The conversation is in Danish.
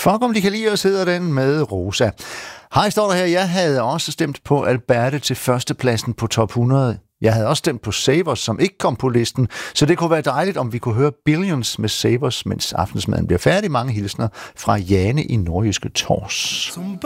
Fuck om de kan lide os, hedder den med Rosa. Hej, står der her. Jeg havde også stemt på Alberte til førstepladsen på top 100. Jeg havde også stemt på Savers, som ikke kom på listen, så det kunne være dejligt, om vi kunne høre Billions med Savers, mens aftensmaden bliver færdig. Mange hilsner fra Jane i Nordjyske Tors.